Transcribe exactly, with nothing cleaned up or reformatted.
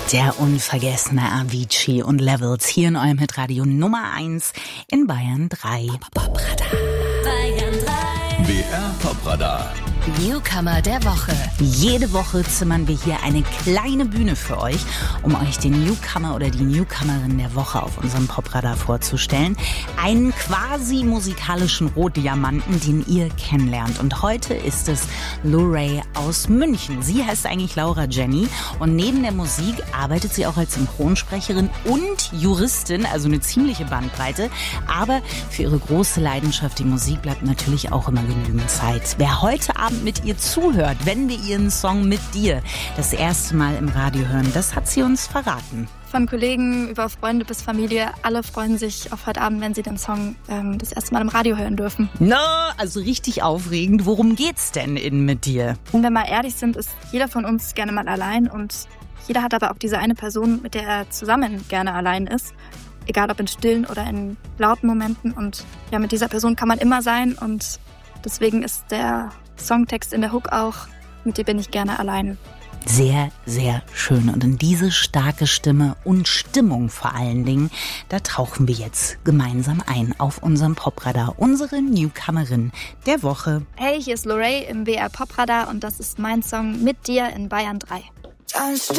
Der unvergessene Avicii und Levels hier in eurem Hitradio Nummer eins in Bayern drei. Popradar. Bayern drei. B R Popradar. Newcomer der Woche. Jede Woche zimmern wir hier eine kleine Bühne für euch, um euch den Newcomer oder die Newcomerin der Woche auf unserem Popradar vorzustellen. Einen quasi musikalischen Rohdiamanten, den ihr kennenlernt. Und heute ist es Lorray aus München. Sie heißt eigentlich Laura Jenny und neben der Musik arbeitet sie auch als Synchronsprecherin und Juristin, also eine ziemliche Bandbreite. Aber für ihre große Leidenschaft, die Musik, bleibt natürlich auch immer genügend Zeit. Wer heute Abend mit ihr zuhört, wenn wir ihren Song Mit dir das erste Mal im Radio hören, das hat sie uns verraten. Von Kollegen über Freunde bis Familie, alle freuen sich auf heute Abend, wenn sie den Song ähm, das erste Mal im Radio hören dürfen. Na, also richtig aufregend. Worum geht's denn in Mit dir? Und wenn wir mal ehrlich sind, ist jeder von uns gerne mal allein und jeder hat aber auch diese eine Person, mit der er zusammen gerne allein ist. Egal ob in stillen oder in lauten Momenten. Und ja, mit dieser Person kann man immer sein und deswegen ist der Songtext in der Hook auch, mit dir bin ich gerne allein. Sehr, sehr schön. Und in diese starke Stimme und Stimmung vor allen Dingen, da tauchen wir jetzt gemeinsam ein auf unserem Popradar. Unsere Newcomerin der Woche. Hey, hier ist Lorray im B R Popradar und das ist mein Song Mit dir in Bayern drei. Tanzt du